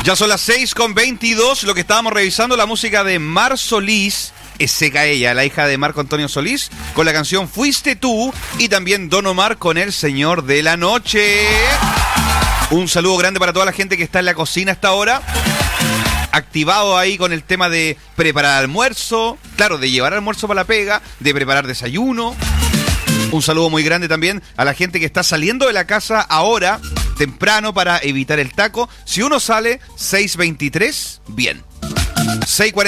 Ya son las 6:22, lo que estábamos revisando, la música de Mar Solís, es Seca Ella, la hija de Marco Antonio Solís, con la canción Fuiste Tú, y también Don Omar con El Señor de la Noche. Un saludo grande para toda la gente que está en la cocina hasta ahora, activado ahí con el tema de preparar almuerzo, claro, de llevar almuerzo para la pega, de preparar desayuno. Un saludo muy grande también a la gente que está saliendo de la casa ahora, temprano, para evitar el taco. Si uno sale 6:23, bien. 6:40.